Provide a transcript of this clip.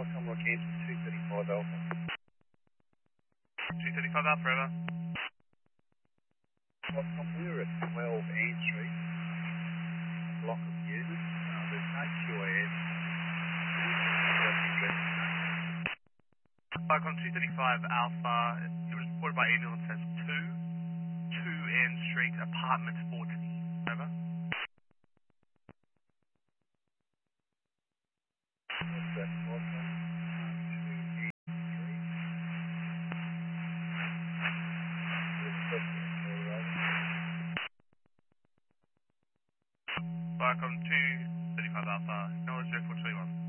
Welcome, Rockhampton, 235 Alpha. 235 Alpha, over. Welcome, we're at 12 Ann Street, block of units. There's no QAS. Welcome, 235 Alpha. It was reported by ambulance as 2 Ann Street, apartment 40. Over. What's that, Welcome? 2 Ann Street. Welcome, 235 Alpha. No, 0431.